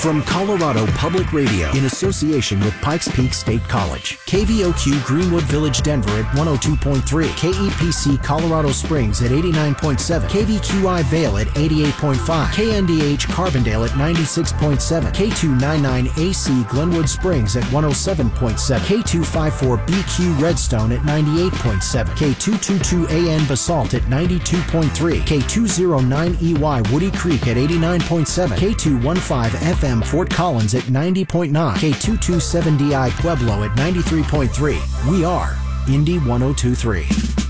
From Colorado Public Radio in association with Pikes Peak State College. KVOQ Greenwood Village, Denver at 102.3. KEPC Colorado Springs at 89.7. KVQI Vail at 88.5. KNDH Carbondale at 96.7. K299AC Glenwood Springs at 107.7. K254BQ Redstone at 98.7. K222AN Basalt at 92.3. K209EY Woody Creek at 89.7. K215FM Fort Collins at 90.9. K227DI Pueblo at 93.3. We are Indy 1023.